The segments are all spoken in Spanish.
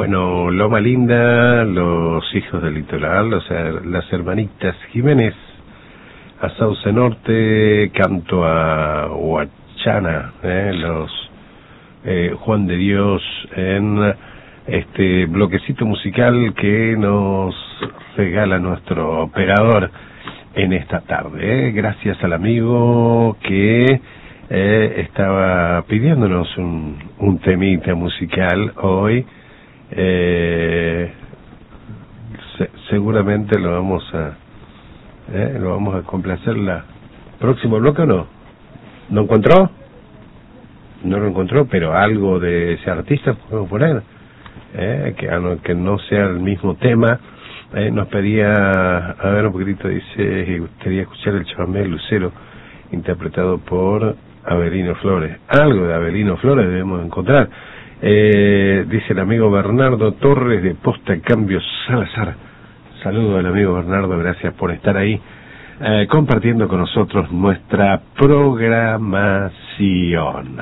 Bueno, Loma Linda, los hijos del litoral, o sea, las hermanitas Jiménez, a Sauce Norte, canto a Huachana, los Juan de Dios, en este bloquecito musical que nos regala nuestro operador en esta tarde. Gracias al amigo que estaba pidiéndonos un temita musical hoy. Seguramente lo vamos a complacer la próximo bloque, ¿o no? ¿No encontró? No lo encontró, pero algo de ese artista podemos poner, que no sea el mismo tema. Nos pedía, a ver un poquitito, dice que gustaría escuchar el chamamé Lucero interpretado por Avelino Flores. Algo de Avelino Flores debemos encontrar. Dice el amigo Bernardo Torres de Posta Cambio Salazar. Saludo al amigo Bernardo, gracias por estar ahí compartiendo con nosotros nuestra programación.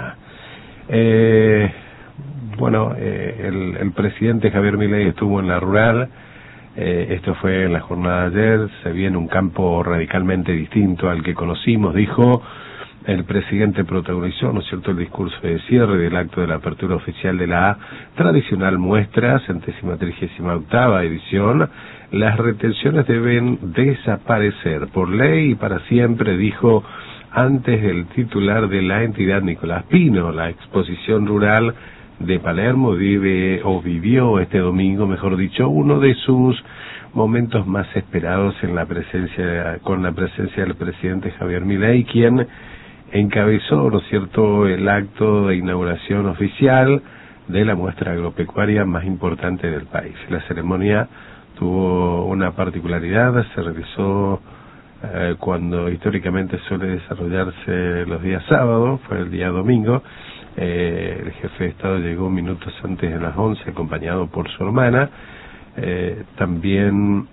El presidente Javier Milei estuvo en la rural. Esto fue en la jornada de ayer. Se viene un campo radicalmente distinto al que conocimos, dijo. El presidente protagonizó, ¿no es cierto?, el discurso de cierre del acto de la apertura oficial de la tradicional muestra, 138ª edición. Las retenciones deben desaparecer por ley y para siempre, dijo antes el titular de la entidad, Nicolás Pino. La exposición rural de Palermo vivió este domingo, mejor dicho, uno de sus momentos más esperados con la presencia del presidente Javier Milei, quien encabezó, ¿no es cierto?, el acto de inauguración oficial de la muestra agropecuaria más importante del país. La ceremonia tuvo una particularidad, se realizó cuando históricamente suele desarrollarse los días sábados, fue el día domingo. El jefe de Estado llegó minutos antes de las 11, acompañado por su hermana. También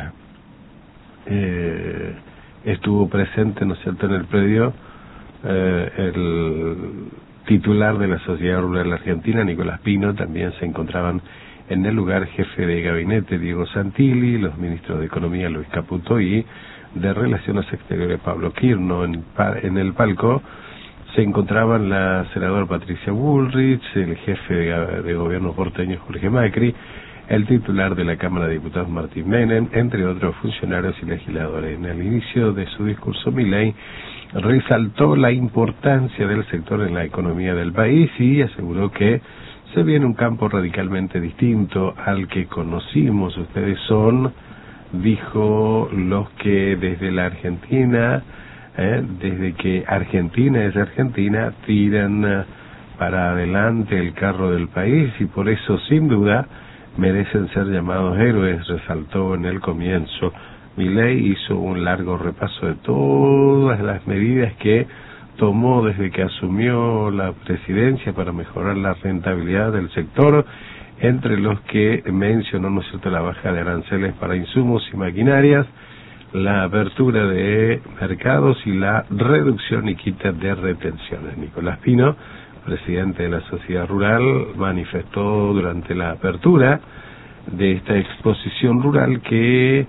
estuvo presente, ¿no es cierto?, en el predio el titular de la Sociedad Rural Argentina, Nicolás Pino. También se encontraban en el lugar jefe de gabinete Diego Santilli, los ministros de Economía Luis Caputo y de Relaciones Exteriores Pablo Quirno. En el palco se encontraban la senadora Patricia Bullrich, el jefe de gobierno porteño Jorge Macri, el titular de la Cámara de Diputados Martín Menem, entre otros funcionarios y legisladores. En el inicio de su discurso, Milei resaltó la importancia del sector en la economía del país y aseguró que se viene un campo radicalmente distinto al que conocimos. Ustedes son, dijo, los que desde la Argentina, desde que Argentina es Argentina, tiran para adelante el carro del país y por eso, sin duda, merecen ser llamados héroes, resaltó en el comienzo. Milei hizo un largo repaso de todas las medidas que tomó desde que asumió la presidencia para mejorar la rentabilidad del sector, entre los que mencionó, ¿no es cierto?, la baja de aranceles para insumos y maquinarias, la apertura de mercados y la reducción y quita de retenciones. Nicolás Pino, presidente de la Sociedad Rural, manifestó durante la apertura de esta exposición rural que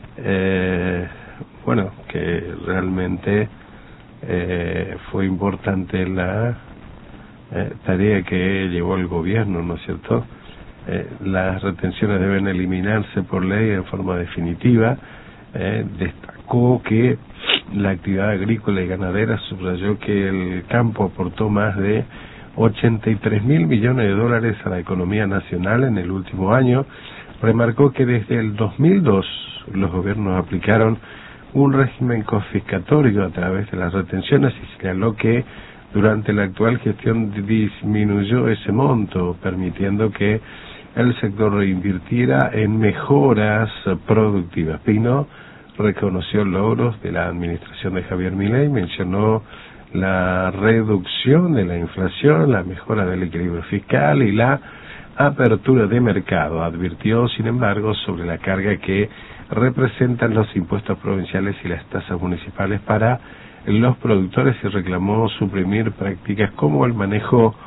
que realmente fue importante la tarea que llevó el gobierno, ¿no es cierto? Las retenciones deben eliminarse por ley en forma definitiva. Destacó que la actividad agrícola y ganadera, subrayó que el campo aportó más de 83.000 millones de dólares a la economía nacional en el último año. Remarcó que desde el 2002 los gobiernos aplicaron un régimen confiscatorio a través de las retenciones y señaló que durante la actual gestión disminuyó ese monto, permitiendo que el sector reinvirtiera en mejoras productivas. Pino reconoció logros de la administración de Javier Milei, mencionó la reducción de la inflación, la mejora del equilibrio fiscal y la apertura de mercado. Advirtió, sin embargo, sobre la carga que representan los impuestos provinciales y las tasas municipales para los productores y reclamó suprimir prácticas como el manejo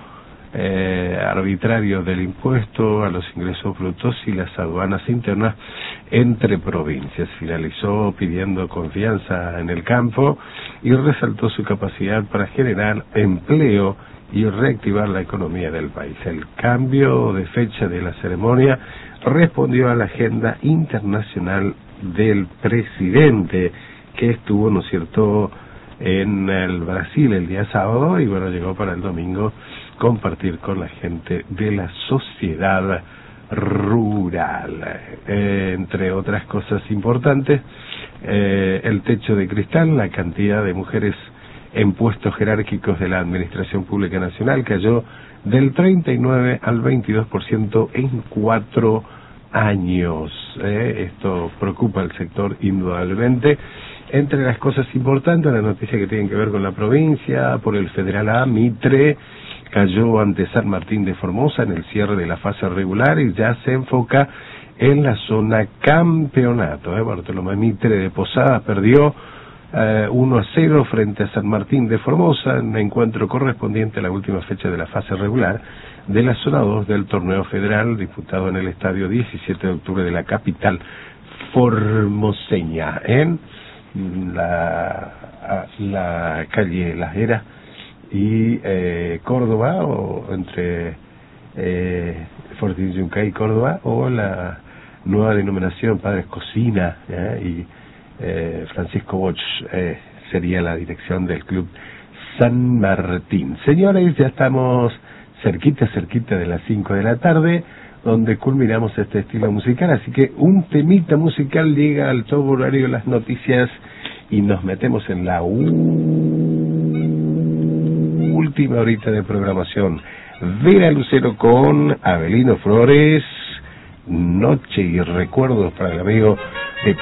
arbitrario del impuesto a los ingresos brutos y las aduanas internas entre provincias. Finalizó pidiendo confianza en el campo y resaltó su capacidad para generar empleo y reactivar la economía del país. El cambio de fecha de la ceremonia respondió a la agenda internacional del presidente, que estuvo, ¿no es cierto?, en el Brasil el día sábado, y bueno, llegó para el domingo compartir con la gente de la sociedad rural. Entre otras cosas importantes, el techo de cristal, la cantidad de mujeres en puestos jerárquicos de la Administración Pública Nacional cayó del 39 al 22% en 4 años. Esto preocupa al sector indudablemente. Entre las cosas importantes, la noticia que tienen que ver con la provincia, por el Federal A, Mitre cayó ante San Martín de Formosa en el cierre de la fase regular y ya se enfoca en la zona campeonato. Bartolomé Mitre de Posadas perdió 1-0 frente a San Martín de Formosa en un encuentro correspondiente a la última fecha de la fase regular de la zona 2 del torneo federal, disputado en el estadio 17 de octubre de la capital formoseña, en la calle Las Heras y Córdoba, o entre Fortín Yuncay y Córdoba, o la nueva denominación Padres Cocina y Francisco Bosch sería la dirección del Club San Martín. Señores, ya estamos cerquita de las 5 de la tarde, donde culminamos este estilo musical, así que un temita musical llega al todo horario de las noticias y nos metemos en la última horita de programación. Vera Lucero con Abelino Flores, Noche y Recuerdos para el amigo